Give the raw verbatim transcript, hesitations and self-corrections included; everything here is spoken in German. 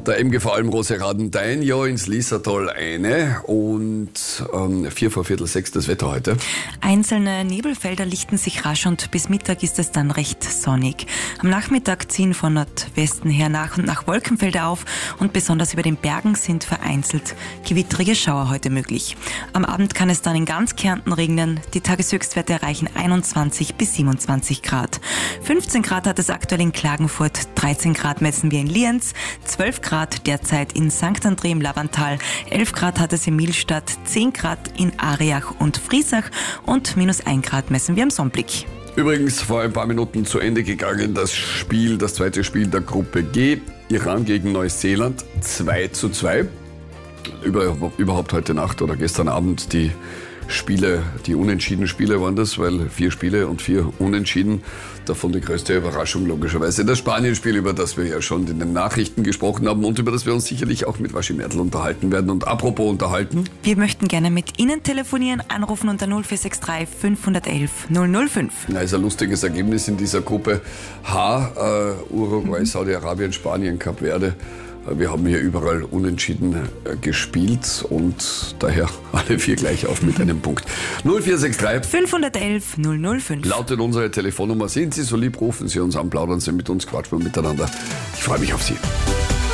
Der M G V Almrose Radenthein, ja, ins Liesertal eine und ähm, vier vor Viertel sechs das Wetter heute. Einzelne Nebelfelder lichten sich rasch und bis Mittag ist es dann recht sonnig. Am Nachmittag ziehen von Nordwesten her nach und nach Wolkenfelder auf und besonders über den Bergen sind vereinzelt gewitterige Schauer heute möglich. Am Abend kann es dann in ganz Kärnten regnen. Die Tageshöchstwerte erreichen einundzwanzig bis siebenundzwanzig Grad. fünfzehn Grad hat es aktuell in Klagenfurt, dreizehn Grad messen wir in Lienz, zwölf Grad derzeit in Sankt André im Labantal, elf Grad hat es in Milstadt, zehn Grad in Ariach und Friesach und minus ein Grad messen wir am Sonnblick. Übrigens vor ein paar Minuten zu Ende gegangen das Spiel, das zweite Spiel der Gruppe G, Iran gegen Neuseeland, zwei zu zwei. Über, überhaupt heute Nacht oder gestern Abend die Spiele, die unentschieden Spiele waren das, weil vier Spiele und vier Unentschieden. Davon die größte Überraschung logischerweise das Spanien-Spiel, über das wir ja schon in den Nachrichten gesprochen haben und über das wir uns sicherlich auch mit Waschi Mertl unterhalten werden. Und apropos unterhalten. Wir möchten gerne mit Ihnen telefonieren, anrufen unter null vier sechs drei fünf eins eins null null fünf. Na, ist ein lustiges Ergebnis in dieser Gruppe H, äh, Uruguay, mhm. Saudi-Arabien, Spanien, Kap Verde. Wir haben hier überall unentschieden gespielt und daher alle vier gleich auf mit einem Punkt. null vier sechs drei fünf eins eins null null fünf lautet unsere Telefonnummer. Sind Sie so lieb, rufen Sie uns an, plaudern Sie mit uns, quatschen wir miteinander. Ich freue mich auf Sie.